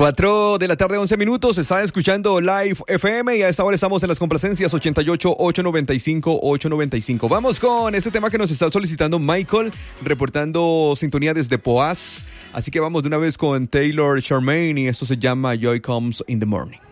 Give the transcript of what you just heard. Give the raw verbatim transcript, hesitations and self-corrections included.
cuatro de la tarde, once minutos. Están escuchando Live F M y a esta hora estamos en las complacencias ochenta y ocho, ochocientos noventa y cinco, ochocientos noventa y cinco. Vamos con este tema que nos está solicitando Michael, reportando sintonía desde Poás. Así que vamos de una vez con Taylor Charmaine y esto se llama Joy Comes in the Morning.